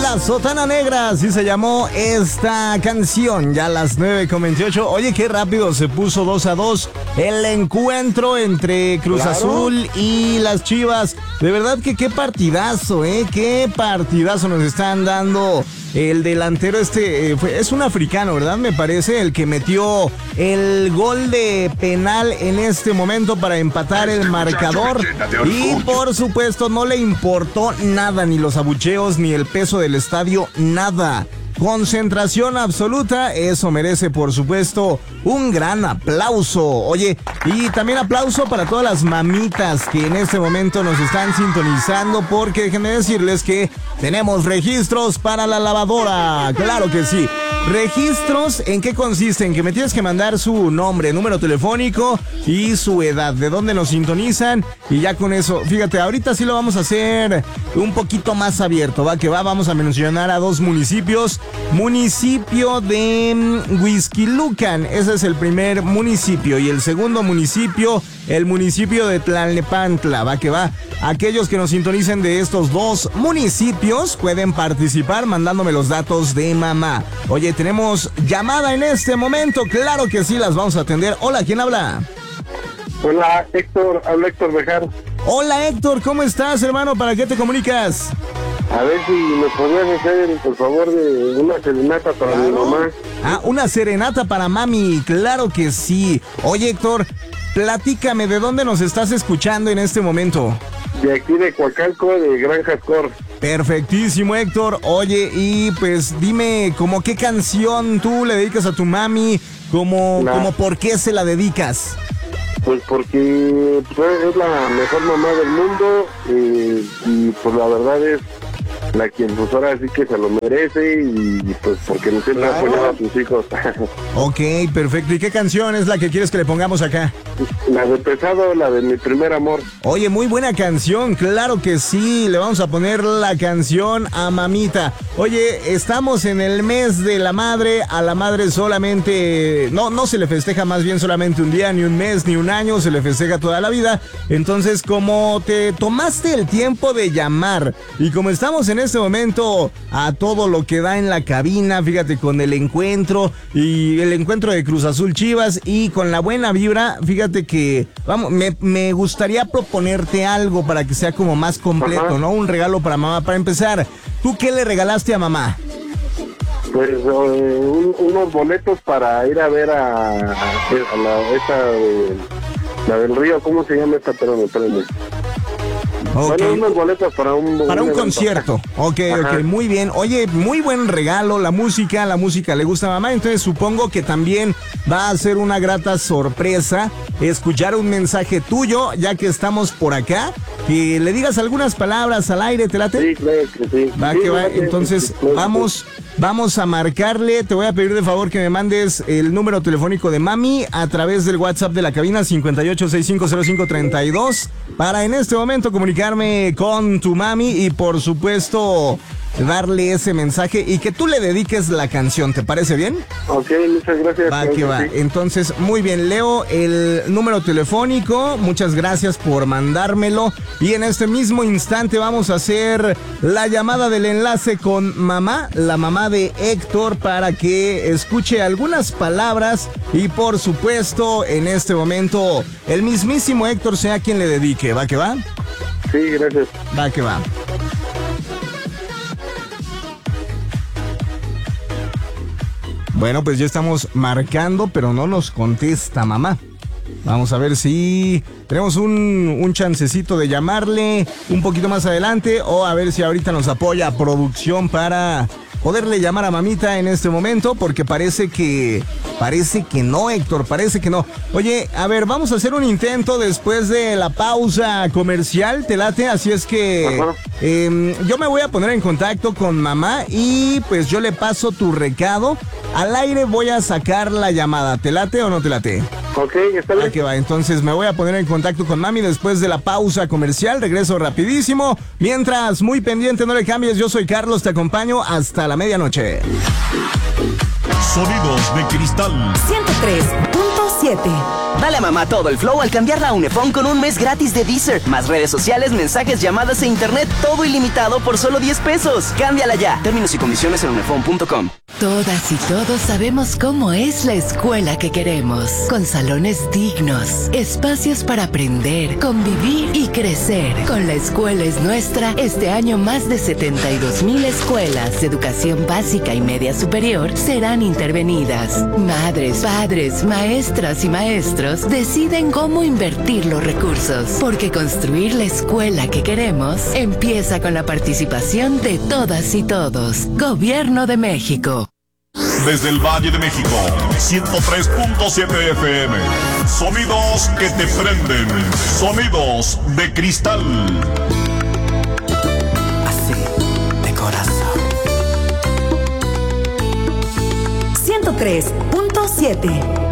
La Sotana Negra, así se llamó esta canción, ya a las 9:28. Oye, qué rápido se puso 2-2 el encuentro entre Cruz Azul y las Chivas. De verdad que qué partidazo, qué partidazo nos están dando. El delantero es un africano, ¿verdad? Me parece, el que metió el gol de penal en este momento para empatar el marcador. Y por supuesto no le importó nada, ni los abucheos, ni el peso del estadio, nada. Concentración absoluta, eso merece por supuesto un gran aplauso. Oye, y también aplauso para todas las mamitas que en este momento nos están sintonizando, porque déjenme decirles que tenemos registros para la lavadora. Claro que sí. ¿Registros en qué consisten? Que me tienes que mandar su nombre, número telefónico y su edad, de dónde nos sintonizan, y ya con eso, fíjate, ahorita sí lo vamos a hacer un poquito más abierto, va que va, vamos a mencionar a dos municipios. Municipio de Huixquilucan, ese es el primer municipio, y el segundo municipio, el municipio de Tlalnepantla, va que va. Aquellos que nos sintonicen de estos dos municipios pueden participar mandándome los datos de mamá. Oye, tenemos llamada en este momento, claro que sí, las vamos a atender. Hola, ¿quién habla? Hola, Héctor, habla Héctor Bejar. Hola, Héctor, ¿cómo estás, hermano? ¿Para qué te comunicas? A ver si me podrías hacer, por favor, de una serenata para mi mamá. Ah, una serenata para mami, claro que sí. Oye, Héctor, platícame, ¿de dónde nos estás escuchando en este momento? De aquí de Coacalco, de Granjas Cor. Perfectísimo, Héctor. Oye, y pues dime, ¿cómo qué canción tú le dedicas a tu mami? ¿Cómo por qué se la dedicas? Pues porque es la mejor mamá del mundo, y pues la verdad es la quien pues ahora sí que se lo merece, y pues porque nos siempre ha apoyado a sus hijos. Ok, perfecto. ¿Y qué canción es la que quieres que le pongamos acá? La de Pesado, la de Mi Primer Amor. Oye, muy buena canción, claro que sí. Le vamos a poner la canción a mamita. Oye, estamos en el mes de la madre. A la madre solamente, no se le festeja más bien solamente un día, ni un mes, ni un año, se le festeja toda la vida. Entonces, como te tomaste el tiempo de llamar, y como estamos en este momento a todo lo que da en la cabina, fíjate, con el encuentro y el encuentro de Cruz Azul Chivas, y con la buena vibra, fíjate que vamos, me gustaría proponerte algo para que sea como más completo. Ajá. ¿No? Un regalo para mamá. Para empezar, ¿tú qué le regalaste a mamá? Pues unos boletos para ir a ver a la del Río, ¿cómo se llama esta? Espérame. Okay. Bueno, unos boletos para un concierto. Ok, muy bien. Oye, muy buen regalo, la música le gusta a mamá, entonces supongo que también va a ser una grata sorpresa escuchar un mensaje tuyo, ya que estamos por acá, que le digas algunas palabras al aire, ¿te late? Sí, claro que sí. Va, entonces vamos a marcarle. Te voy a pedir de favor que me mandes el número telefónico de mami a través del WhatsApp de la cabina 58650532 para en este momento comunicarme con tu mami y por supuesto darle ese mensaje y que tú le dediques la canción. ¿Te parece bien? Ok, muchas gracias. Va que va. Entonces, muy bien, leo el número telefónico. Muchas gracias por mandármelo. Y en este mismo instante vamos a hacer la llamada del enlace con mamá, la mamá de Héctor, para que escuche algunas palabras y por supuesto, en este momento, el mismísimo Héctor sea quien le dedique. ¿Va que va? Sí, gracias. Va que va. Bueno, pues ya estamos marcando, pero no nos contesta mamá. Vamos a ver si tenemos un chancecito de llamarle un poquito más adelante, o a ver si ahorita nos apoya producción para poderle llamar a mamita en este momento, porque parece que no, Héctor, parece que no. Oye, a ver, vamos a hacer un intento después de la pausa comercial, ¿te late? Así es que yo me voy a poner en contacto con mamá y pues yo le paso tu recado. Al aire voy a sacar la llamada, ¿te late o no te late? Ok, está bien. Aquí va, entonces me voy a poner en contacto con mami después de la pausa comercial, regreso rapidísimo. Mientras, muy pendiente, no le cambies, yo soy Carlos, te acompaño hasta la medianoche. Sonidos de Cristal 103.5 103.7. Dale a mamá todo el flow al cambiarla a Unifón con un mes gratis de Deezer, más redes sociales, mensajes, llamadas e internet, todo ilimitado por solo 10 pesos. Cámbiala ya. Términos y condiciones en unifón.com. Todas y todos sabemos cómo es la escuela que queremos, con salones dignos, espacios para aprender, convivir y crecer. Con La Escuela es Nuestra, este año más de 72,000 escuelas de educación básica y media superior serán intervenidas. Madres, padres, maestras y maestros deciden cómo invertir los recursos, porque construir la escuela que queremos empieza con la participación de todas y todos. Gobierno de México. Desde el Valle de México, 103.7 FM. Sonidos que te prenden. Sonidos de cristal. Así, de corazón. 103.7